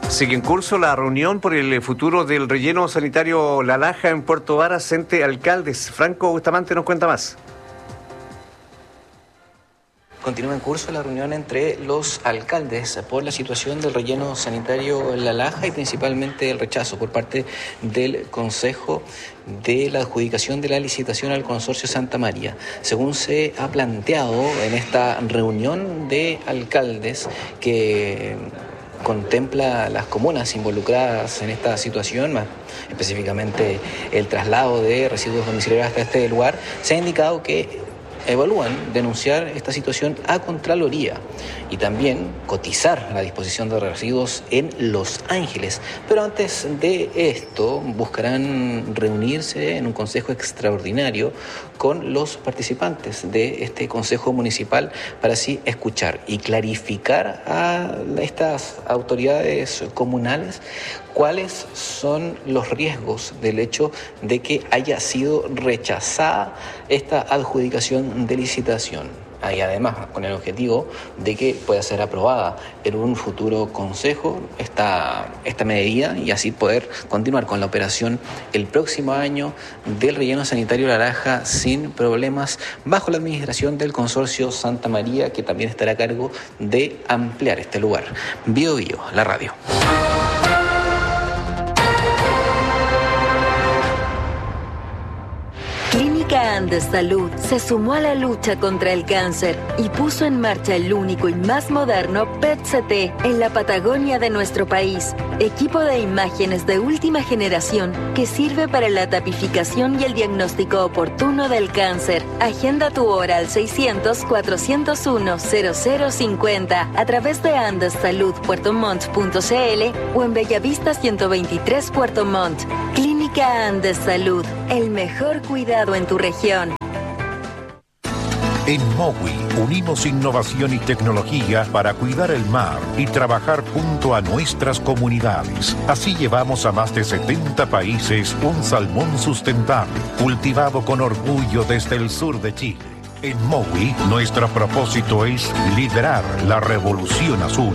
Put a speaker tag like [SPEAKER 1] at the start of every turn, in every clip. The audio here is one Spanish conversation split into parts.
[SPEAKER 1] Sigue en curso la reunión por el futuro del relleno sanitario La Laja en Puerto Varas entre alcaldes. Franco Bustamante nos cuenta más.
[SPEAKER 2] Continúa en curso la reunión entre los alcaldes por la situación del relleno sanitario La Laja y principalmente el rechazo por parte del Consejo de la adjudicación de la licitación al Consorcio Santa María. Según se ha planteado en esta reunión de alcaldes que contempla las comunas involucradas en esta situación, más específicamente el traslado de residuos domiciliarios hasta este lugar, se ha indicado que evalúan denunciar esta situación a Contraloría y también cotizar la disposición de residuos en Los Ángeles. Pero antes de esto buscarán reunirse en un consejo extraordinario con los participantes de este consejo municipal para así escuchar y clarificar a estas autoridades comunales cuáles son los riesgos del hecho de que haya sido rechazada esta adjudicación de licitación. Y además con el objetivo de que pueda ser aprobada en un futuro consejo esta medida y así poder continuar con la operación el próximo año del relleno sanitario La Laja sin problemas bajo la administración del Consorcio Santa María, que también estará a cargo de ampliar este lugar. Bio Bio, la radio.
[SPEAKER 3] Clínica Andes Salud se sumó a la lucha contra el cáncer y puso en marcha el único y más moderno PET-CT en la Patagonia de nuestro país. Equipo de imágenes de última generación que sirve para la tapificación y el diagnóstico oportuno del cáncer. Agenda tu hora al 600-401-0050 a través de andessaludpuertomont.cl o en Bellavista 123 Puerto Montt. Clínica Andes Salud, el mejor cuidado en tu región.
[SPEAKER 4] En MOWI unimos innovación y tecnología para cuidar el mar y trabajar junto a nuestras comunidades. Así llevamos a más de 70 países un salmón sustentable, cultivado con orgullo desde el sur de Chile. En MOWI, nuestro propósito es liderar la revolución azul.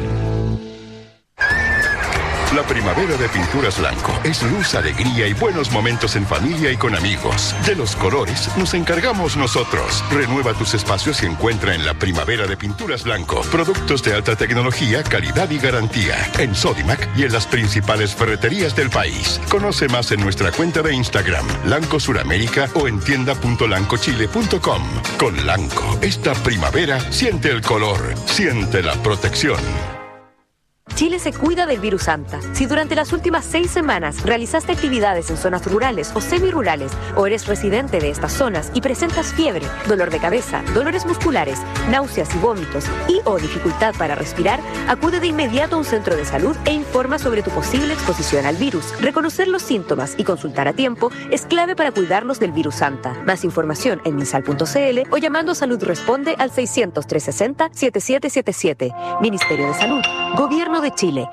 [SPEAKER 5] La primavera de Pinturas Blanco es luz, alegría y buenos momentos en familia y con amigos. De los colores nos encargamos nosotros. Renueva tus espacios y encuentra en la primavera de Pinturas Blanco productos de alta tecnología, calidad y garantía. En Sodimac y en las principales ferreterías del país. Conoce más en nuestra cuenta de Instagram, Lanco Suramérica, o en tienda.lancochile.com. Con Lanco, esta primavera siente el color, siente la protección.
[SPEAKER 6] Chile se cuida del virus Anta. Si durante las últimas 6 semanas realizaste actividades en zonas rurales o semirurales o eres residente de estas zonas y presentas fiebre, dolor de cabeza, dolores musculares, náuseas y vómitos o dificultad para respirar, acude de inmediato a un centro de salud e informa sobre tu posible exposición al virus. Reconocer los síntomas y consultar a tiempo es clave para cuidarnos del virus Anta. Más información en minsal.cl o llamando a Salud Responde al 600-360-7777. Ministerio de Salud, Gobierno de Chile.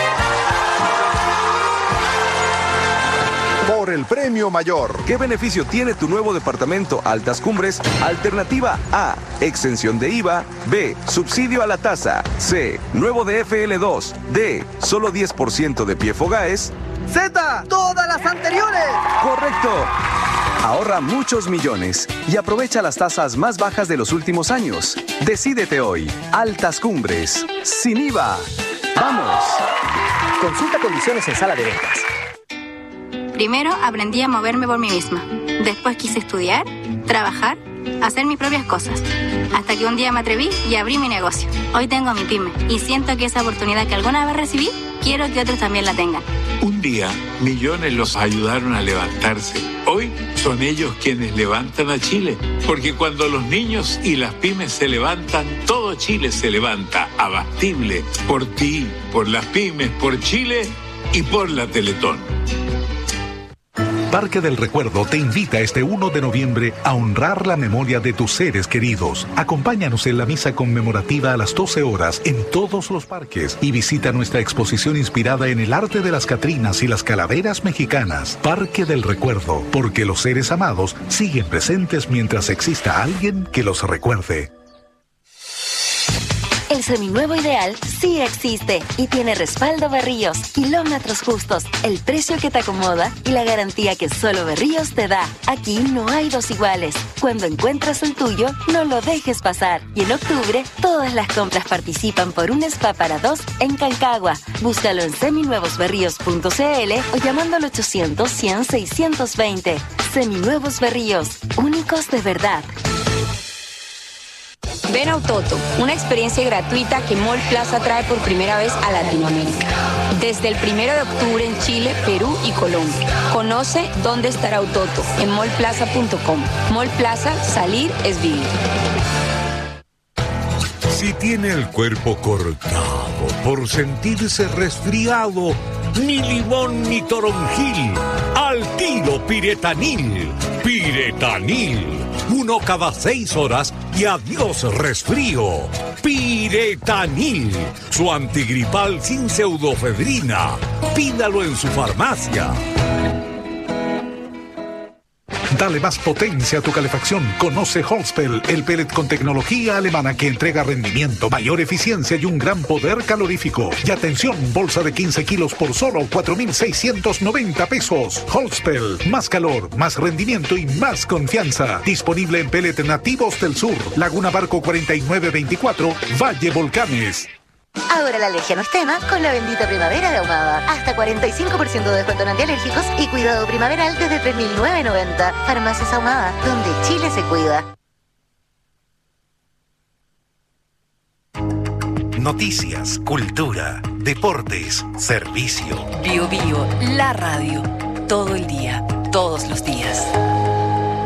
[SPEAKER 7] Por el premio mayor. ¿Qué beneficio tiene tu nuevo departamento Altas Cumbres? Alternativa A, exención de IVA. B, subsidio a la tasa. C, nuevo de FL2. D, solo 10% de pie Fogaes.
[SPEAKER 8] Z, todas las anteriores.
[SPEAKER 7] Correcto. Ahorra muchos millones y aprovecha las tasas más bajas de los últimos años. Decídete hoy. Altas Cumbres. Sin IVA. ¡Vamos!
[SPEAKER 9] Consulta condiciones en sala de ventas.
[SPEAKER 10] Primero aprendí a moverme por mí misma. Después quise estudiar, trabajar, hacer mis propias cosas. Hasta que un día me atreví y abrí mi negocio. Hoy tengo mi pyme y siento que esa oportunidad que alguna vez recibí, quiero que otros también la tengan.
[SPEAKER 11] Un día, millones los ayudaron a levantarse. Hoy son ellos quienes levantan a Chile. Porque cuando los niños y las pymes se levantan, todo Chile se levanta. Abastible. Por ti, por las pymes, por Chile y por la Teletón.
[SPEAKER 4] Parque del Recuerdo te invita este 1 de noviembre a honrar la memoria de tus seres queridos. Acompáñanos en la misa conmemorativa a las 12 horas en todos los parques y visita nuestra exposición inspirada en el arte de las Catrinas y las calaveras mexicanas. Parque del Recuerdo, porque los seres amados siguen presentes mientras exista alguien que los recuerde.
[SPEAKER 3] El El seminuevo ideal sí existe y tiene respaldo Berríos, kilómetros justos, el precio que te acomoda y la garantía que solo Berríos te da. Aquí no hay dos iguales. Cuando encuentras el tuyo, no lo dejes pasar. Y en octubre, todas las compras participan por un spa para dos en Cancagua. Búscalo en seminuevosberríos.cl o llamando al 800-100-620. Seminuevos Berríos, únicos de verdad.
[SPEAKER 12] Ven a Autoto, una experiencia gratuita que Mall Plaza trae por primera vez a Latinoamérica. Desde el 1 de octubre en Chile, Perú y Colombia. Conoce dónde estará Autoto en mallplaza.com. Mall Plaza, salir es vivir.
[SPEAKER 4] Si tiene el cuerpo cortado por sentirse resfriado, ni limón ni toronjil, al tiro Piretanil. Piretanil, 1 cada 6 horas y adiós resfrío. Piretanil, su antigripal sin pseudofedrina. Pídalo en su farmacia.
[SPEAKER 13] Dale más potencia a tu calefacción. Conoce Holzpel, el pellet con tecnología alemana que entrega rendimiento, mayor eficiencia y un gran poder calorífico. Y atención, bolsa de 15 kilos por solo 4.690 pesos. Holzpel, más calor, más rendimiento y más confianza. Disponible en pellet nativos del sur. Laguna Barco 4924, Valle Volcanes.
[SPEAKER 14] Ahora la alergia no es tema con la bendita primavera de Ahumada. Hasta 45% de descuento en antialérgicos y cuidado primaveral desde 3.990. Farmacias Ahumada, donde Chile se cuida.
[SPEAKER 15] Noticias, cultura, deportes, servicio.
[SPEAKER 16] Bio Bio, la radio. Todo el día, todos los días.